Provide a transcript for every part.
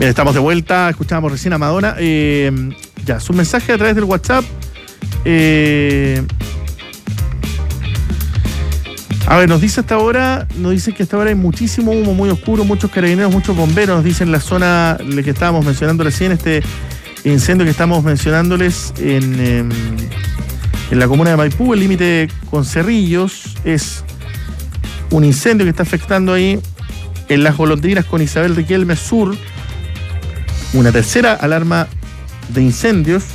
Bien, estamos de vuelta, escuchábamos recién a Madonna. Ya, su mensaje a través del WhatsApp. A ver, nos dicen que hasta ahora hay muchísimo humo, muy oscuro, muchos carabineros, muchos bomberos. Nos dicen la zona que estábamos mencionando recién, este incendio que estamos mencionándoles en la comuna de Maipú, el límite con Cerrillos. Es un incendio que está afectando ahí en Las Golondrinas con Isabel Riquelme Sur. Una tercera alarma de incendios.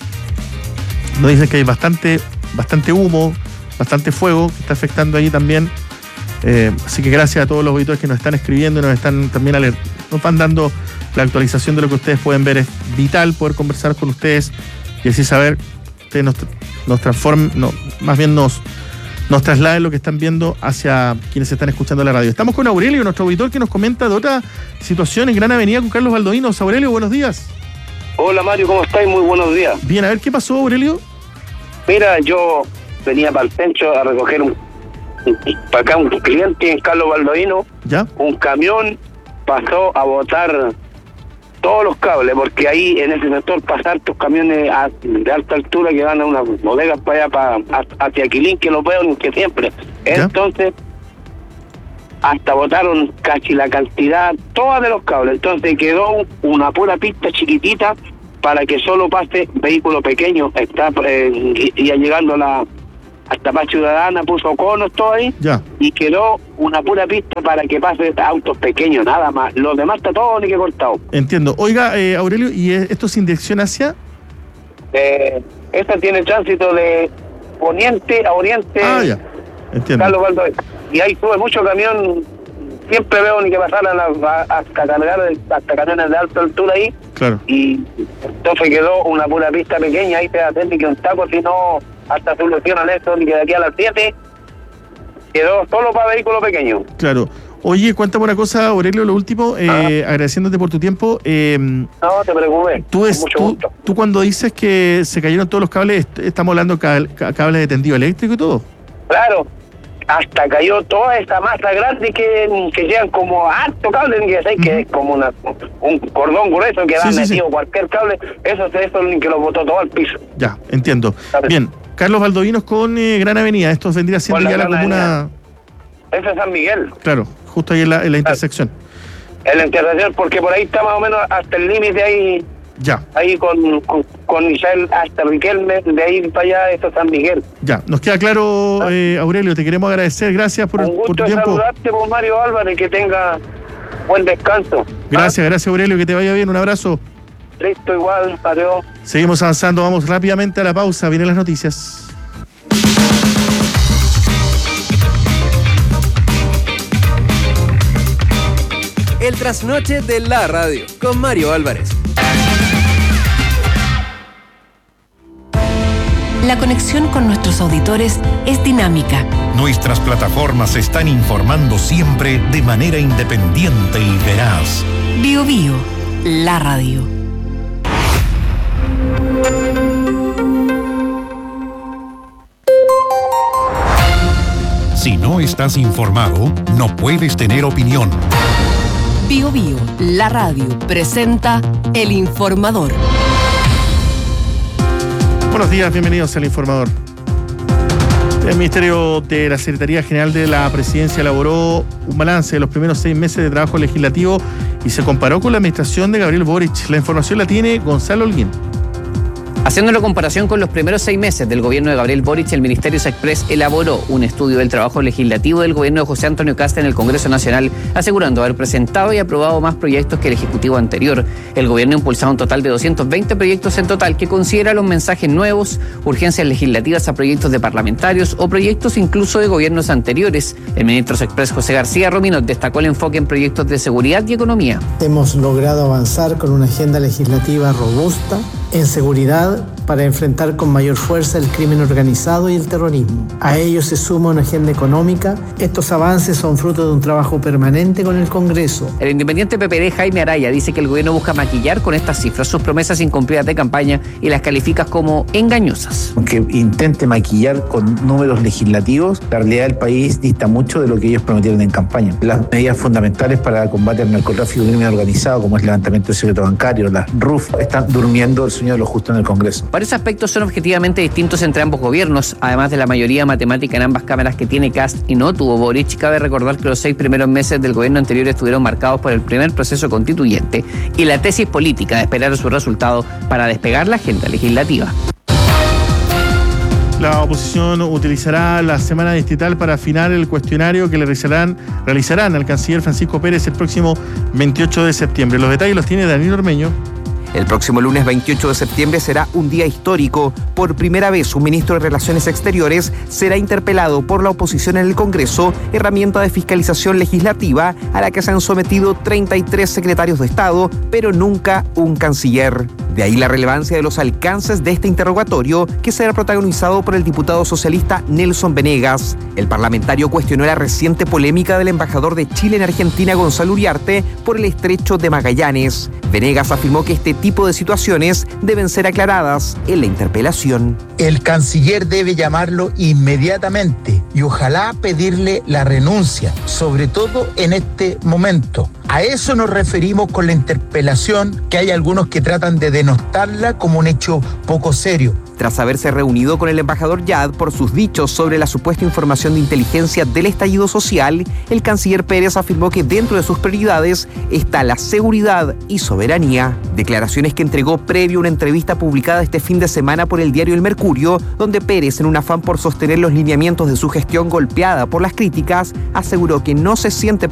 Nos dicen que hay bastante humo, bastante fuego que está afectando ahí también. Así que gracias a todos los auditores que nos están escribiendo y nos están también nos van dando la actualización de lo que ustedes pueden ver. Es vital poder conversar con ustedes y así saber, ustedes nos transformen, más bien nos trasladen lo que están viendo hacia quienes están escuchando la radio. Estamos con Aurelio, nuestro auditor, que nos comenta de otra situación en Gran Avenida con Carlos Baldovinos. Aurelio, buenos días. Hola Mario, ¿cómo estáis? Muy buenos días. Bien, a ver, ¿qué pasó, Aurelio? Mira, yo venía para el centro a recoger para acá un cliente en Carlos Baldovino. ¿Ya? Un camión pasó a botar todos los cables, porque ahí en ese sector pasan tus camiones de alta altura que van a unas bodegas para allá, hacia Quilín, que los veo que siempre. ¿Ya? Entonces, hasta botaron casi la cantidad, toda de los cables. Entonces quedó una pura pista chiquitita para que solo pase vehículo pequeño. Está ya llegando hasta Paz Ciudadana, puso conos todo ahí. Ya. Y quedó una pura pista para que pase autos pequeños, nada más. Los demás está todo ni que cortado. Entiendo. Oiga, Aurelio, ¿y esto sin dirección hacia? Esta tiene tránsito de poniente a oriente. Ah, ya. Entiendo. Carlos Baldovino. Y ahí sube mucho camión. Siempre veo ni que pasaran hasta cargar hasta camiones de alta altura ahí. Claro. Y entonces quedó una pura pista pequeña. Ahí te va a hacer ni que un taco, si no hasta solucionan esto, ni que de aquí a las 7 quedó solo para vehículos pequeños. Claro. Oye, cuéntame una cosa, Aurelio, lo último, agradeciéndote por tu tiempo. No te preocupes, mucho gusto. Tú cuando dices que se cayeron todos los cables, estamos hablando cables de tendido eléctrico y todo. Claro, hasta cayó toda esta masa grande que llegan como harto cable, que es como un cordón grueso que va metido cualquier cable, eso que lo botó todo al piso. Ya, entiendo. ¿Sabes? Bien, Carlos Baldovinos con Gran Avenida, esto vendría siendo ya la comuna... Eso es San Miguel. Claro, justo ahí en la intersección. En la intersección, porque por ahí está más o menos hasta el límite ahí. Ya. Ahí con Isabel hasta Riquelme, de ahí para allá, esto es San Miguel. Ya, nos queda claro, Aurelio, te queremos agradecer, gracias por tu tiempo. Un gusto saludarte, por Mario Álvarez, que tenga buen descanso. Gracias Aurelio, que te vaya bien, un abrazo. Listo, igual, adiós. Seguimos avanzando, vamos rápidamente a la pausa, vienen las noticias. El trasnoche de la radio, con Mario Álvarez. La conexión con nuestros auditores es dinámica. Nuestras plataformas están informando siempre de manera independiente y veraz. BioBio, la radio. Si no estás informado, no puedes tener opinión. BioBio, la radio, presenta El Informador. Buenos días, bienvenidos al Informador. El Ministerio de la Secretaría General de la Presidencia elaboró un balance de los primeros 6 meses de trabajo legislativo y se comparó con la administración de Gabriel Boric. La información la tiene Gonzalo Holguín. Haciendo la comparación con los primeros 6 meses del gobierno de Gabriel Boric, el Ministerio Express elaboró un estudio del trabajo legislativo del gobierno de José Antonio Kast en el Congreso Nacional, asegurando haber presentado y aprobado más proyectos que el Ejecutivo anterior. El gobierno ha impulsado un total de 220 proyectos en total, que considera los mensajes nuevos, urgencias legislativas a proyectos de parlamentarios o proyectos incluso de gobiernos anteriores. El ministro Express José García Romino destacó el enfoque en proyectos de seguridad y economía. Hemos logrado avanzar con una agenda legislativa robusta, en seguridad para enfrentar con mayor fuerza el crimen organizado y el terrorismo. A ello se suma una agenda económica. Estos avances son fruto de un trabajo permanente con el Congreso. El independiente PPD Jaime Araya dice que el gobierno busca maquillar con estas cifras sus promesas incumplidas de campaña y las califica como engañosas. Aunque intente maquillar con números legislativos, la realidad del país dista mucho de lo que ellos prometieron en campaña. Las medidas fundamentales para combatir el narcotráfico y el crimen organizado, como es el levantamiento del secreto bancario, las RUF, están durmiendo el sueño de lo justo en el Congreso. Varios aspectos son objetivamente distintos entre ambos gobiernos, además de la mayoría matemática en ambas cámaras que tiene Kast y no tuvo Boric. Cabe recordar que los 6 primeros meses del gobierno anterior estuvieron marcados por el primer proceso constituyente y la tesis política de esperar su resultado para despegar la agenda legislativa. La oposición utilizará la semana distrital para afinar el cuestionario que le realizarán al canciller Francisco Pérez el próximo 28 de septiembre. Los detalles los tiene Daniel Ormeño. El próximo lunes 28 de septiembre será un día histórico. Por primera vez, un ministro de Relaciones Exteriores será interpelado por la oposición en el Congreso, herramienta de fiscalización legislativa a la que se han sometido 33 secretarios de Estado, pero nunca un canciller. De ahí la relevancia de los alcances de este interrogatorio, que será protagonizado por el diputado socialista Nelson Venegas. El parlamentario cuestionó la reciente polémica del embajador de Chile en Argentina, Gonzalo Uriarte, por el estrecho de Magallanes. Venegas afirmó que este tipo de situaciones deben ser aclaradas en la interpelación. El canciller debe llamarlo inmediatamente y ojalá pedirle la renuncia, sobre todo en este momento. A eso nos referimos con la interpelación, que hay algunos que tratan de denostarla como un hecho poco serio. Tras haberse reunido con el embajador Yad por sus dichos sobre la supuesta información de inteligencia del estallido social, el canciller Pérez afirmó que dentro de sus prioridades está la seguridad y soberanía. Declaraciones que entregó previo a una entrevista publicada este fin de semana por el diario El Mercurio, donde Pérez, en un afán por sostener los lineamientos de su gestión golpeada por las críticas, aseguró que no se siente